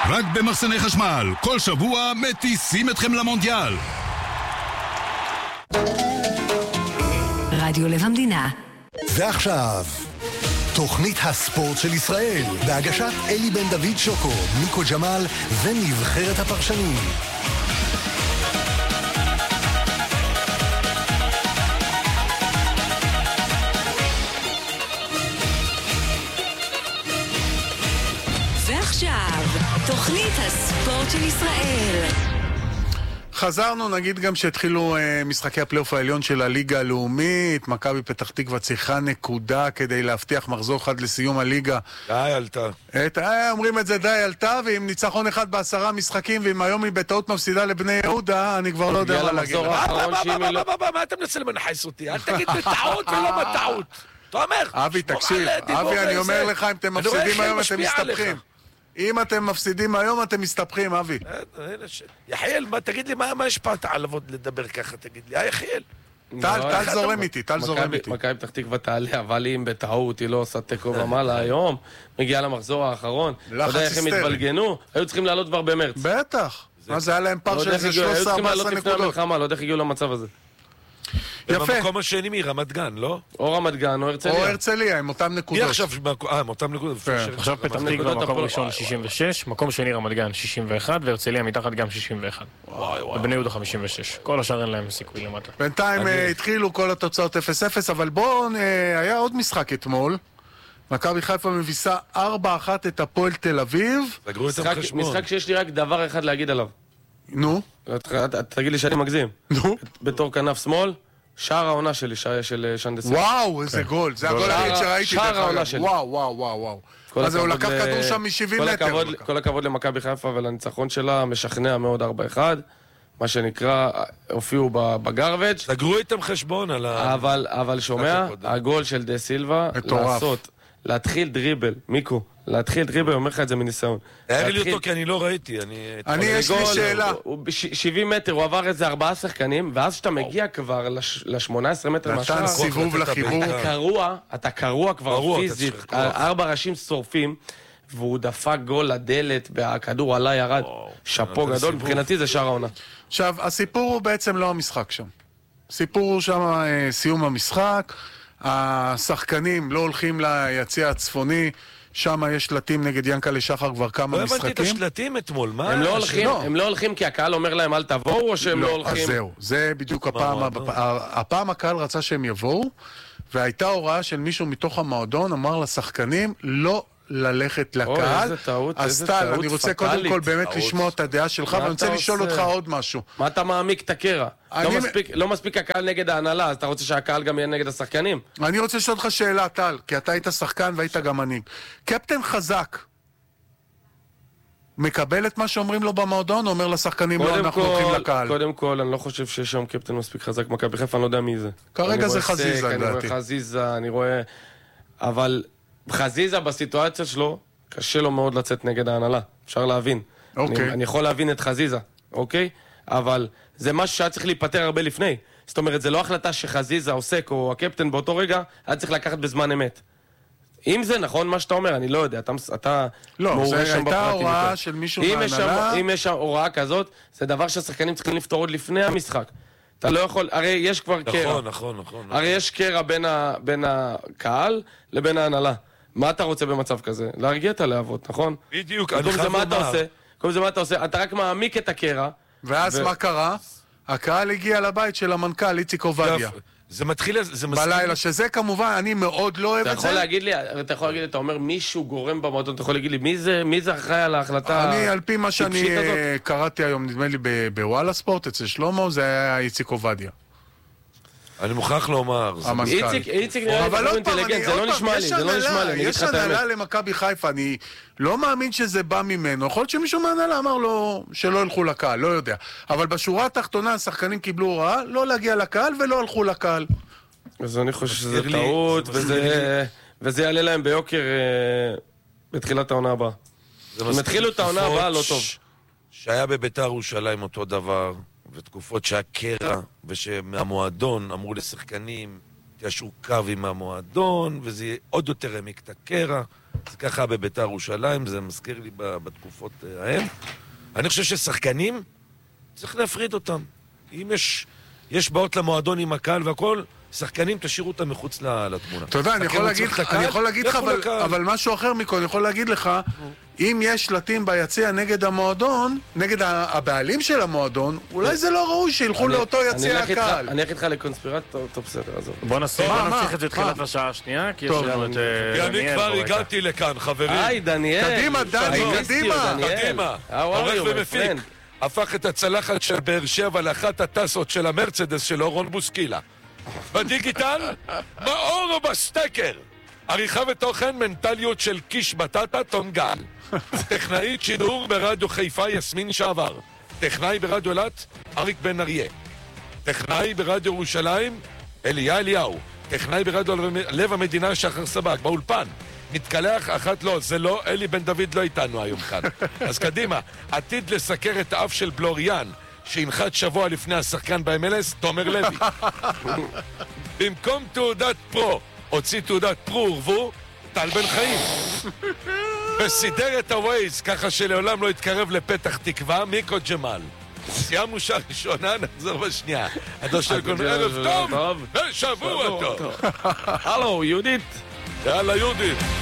רק במחסני חשמל, כל שבוע מטיסים אתכם למונדיאל. רדיו לב המדינה. ועכשיו, תוכנית הספורט של ישראל, בהגשת אלי בן דוד שוקו, ניקו ג'מאל ונבחרת הפרשנים. ועכשיו, תוכנית הספורט של ישראל. חזרנו, נגיד גם שהתחילו משחקי הפלייאוף העליון של הליגה הלאומית. מכבי פתח תקווה צריכה נקודה כדי להבטיח מחזור אחד לסיום הליגה. די עלתה. אומרים את זה די עלתה, ועם ניצחון אחד ב10 משחקים, ואם היום היא בטעות מפסידה לבני יהודה, אני כבר לא יודע מה להגיד. מה אתה מנסה למנחס אותי? אל תגיד בטעות ולא בטעות. תאמר. אבי, תקשיב. אבי, אני אומר לך, אם אתם מפסידים היום, אתם מסתבכים. אם אתם מפסידים היום, אתם מסתבכים, אבי. יחיאל, תגיד לי, מה השפעת עליו לדבר ככה, תגיד לי? יחיאל. טל זורם איתי, טל זורם איתי. מכבי פתח תקווה תעלה, אבל אם בטעות היא לא עושה תיקו ומעלה היום, מגיעה למחזור האחרון. אתה יודע איך הם התבלגנו? היו צריכים לעלות כבר במרץ. בטח. אז היה להם פער של איזה 13-14 נקודות. היו צריכים לעלות לפני המלחמה, לא יודע איך הגיעו למצב הזה. יפה. במקום השני מרמת גן, לא? או רמת גן, או הרצליה. או הרצליה, עם אותם נקודות. מי עכשיו? עם אותם נקודות. עכשיו פתח תקווה מקום ראשון 66, מקום שני רמת גן 61, והרצליה מתחת גם 61. ובני יהודה 56. כל השאר אין להם סיכוי למטה. בינתיים התחילו כל התוצאות 0-0, אבל בואו, היה עוד משחק אתמול. מכבי חיפה מביסה 4-1 את הפועל תל אביב. משחק שיש לי רק דבר אחד להגיד עליו. נו? תגיד לי שאני מגזים. נו? בתור כנף שמאל, שער העונה שלי, של שנדסי. וואו, איזה גול. זה הגול היחיד שראיתי. שער העונה שלי. וואו. אז הוא לקח כדור שם מ-70 מטר. כל הכבוד למכבי חיפה ולניצחון שלה, משכנע מאוד 4-1. מה שנקרא, הופיעו בגרבג'. סגרו איתם חשבון על ה... אבל שומע, הגול של דה סילבה, להתחיל דריבל, מיקו, להתחיל דריבל, אומר לך את זה מניסיון. היה לי אותו כי אני לא ראיתי. יש לי שאלה. ב-70 מטר הוא עבר איזה 4 שחקנים, ואז שאתה מגיע כבר ל-18 מטר מהשאר, נתן סיבוב לחיבור. אתה קרוע כבר פיזית, 4 ראשים שורפים, והוא דפק גול לדלת, והכדור עלה ירד. שפו גדול, מבחינתי זה שער העונה. עכשיו, הסיפור הוא בעצם לא המשחק שם. הסיפור הוא שם סיום המשחק. השחקנים לא הולכים ליציע הצפוני, שם יש שלטים נגד ינקלה שחר כבר כמה משחקים. לא הבנתי את השלטים אתמול, מה? הם לא הולכים כי הקהל אומר להם אל תבואו, או שהם לא הולכים? אז זהו, זה בדיוק הפעם הקהל רצה שהם יבואו, והייתה הוראה של מישהו מתוך המועדון, אמר לשחקנים לא ללכת לקהל. אז טל, אני רוצה קודם כל באמת לשמוע את הדעה שלך, ואני רוצה לשאול אותך עוד משהו. מה אתה מעמיק את הקרע? לא מספיק הקהל נגד ההנהלה, אז אתה רוצה שהקהל גם יהיה נגד השחקנים? אני רוצה לשאול אותך שאלה, טל, כי אתה היית שחקן והיית גם מנהיג. קפטן חזק מקבל את מה שאומרים לו במועדון, או אומר לשחקנים לא, אנחנו הולכים לקהל? קודם כל, אני לא חושב שיש שם קפטן מספיק חזק מכבי חיפה, אני לא יודע מי זה. כרגע זה חזיזה, לדעתי. אני רואה חזיזה, אני רואה... אבל חזיזה בסיטואציה שלו, קשה לו מאוד לצאת נגד ההנהלה. אפשר להבין. אני יכול להבין את חזיזה, אוקיי? אבל זה משהו שהיה צריך להיפטר הרבה לפני. זאת אומרת, זה לא החלטה שחזיזה עוסק או הקפטן באותו רגע, היה צריך לקחת בזמן אמת. אם זה נכון מה שאתה אומר, אני לא יודע, אתה לא, זה הייתה הוראה של מישהו מההנהלה. אם יש הוראה כזאת, זה דבר שהשחקנים צריכים לפתור עוד לפני המשחק. אתה לא יכול, הרי יש כבר קרע. נכון. הרי יש קרע בין הקהל לבין ההנהלה. מה אתה רוצה במצב כזה? להרגיע את הלהבות, נכון? בדיוק, אני חייב לומר. כל זה מה אתה עושה? אתה רק מעמיק את הקרע. ואז מה קרה? הקהל הגיע לבית של המנכ"ל איציק עובדיה. זה מתחיל, בלילה, שזה כמובן, אני מאוד לא אוהב את זה. אתה יכול להגיד לי, אתה אומר מישהו גורם במועדון, אתה יכול להגיד לי, מי זה אחראי על ההחלטה? אני, על פי מה שאני קראתי היום, נדמה לי בוואלה ספורט, אצל שלמה, זה היה איציק עובדיה. אני מוכרח לומר, איציק נראה לי לא אינטליגנט, זה לא נשמע לי, יש הנהלה למכבי חיפה, אני לא מאמין שזה בא ממנו, יכול להיות שמישהו מהנהלה אמר לו שלא ילכו לקהל, לא יודע, אבל בשורה התחתונה השחקנים קיבלו הוראה לא להגיע לקהל ולא הלכו לקהל. אז אני חושב שזה טעות, וזה יעלה להם ביוקר בתחילת העונה הבאה. אם התחילו את העונה הבאה לא טוב. שהיה בביתר ירושלים אותו דבר, ותקופות שהקרע ושמהמועדון אמרו לשחקנים תיישרו קו עם המועדון, וזה יהיה עוד יותר העמיק את הקרע. זה ככה בבית"ר ירושלים, זה מזכיר לי בתקופות ההם. אני חושב ששחקנים, צריך להפריד אותם. אם יש באות למועדון עם הקהל והכל, שחקנים תשאירו אותם מחוץ לתמונה. אתה יודע, אני יכול להגיד לך, אבל משהו אחר מכל, אני יכול להגיד לך, אם יש שלטים ביציע נגד המועדון, נגד הבעלים של המועדון, אולי זה לא ראוי שילכו לאותו יציע הקהל. אני אקח איתך לקונספירטור, טוב בסדר, עזוב. בוא נמשיך את זה תחילת השעה השנייה, כי יש לנו את דניאל. אני כבר הגעתי לכאן, חברים. היי, דניאל. קדימה, דני, קדימה. עורך ומפיק. הפך את הצלחת של באר שבע לאחת הטסות של המרצדס של אורון בוסקילה. בדיגיטל, מאור או בסטקר. עריכה ותוכן, מנטליות של קיש בטטה, טונגל. טכנאית שידור ברדיו חיפה, יסמין שעבר. טכנאי ברדיו אלת, אריק בן אריה. טכנאי ברדיו ירושלים, אליה אליהו. טכנאי ברדיו לב המדינה, שחר סבק. באולפן, מתקלח אחת לא, זה לא, אלי בן דוד לא איתנו היום כאן. אז קדימה, עתיד לסקר את האף של בלוריאן, שהנחת שבוע לפני השחקן ב-MLS, תומר לוי. במקום תעודת פרו, הוציא תעודת פרו ורבו, טל בן חיים. וסידר את הווייז, ככה שלעולם לא יתקרב לפתח תקווה, מיקו ג'מאל. סיימנו שעה ראשונה, נחזור בשנייה. הדו של כל ערב טוב, ושבוע טוב. הלו, יהודית. יאללה, יהודית.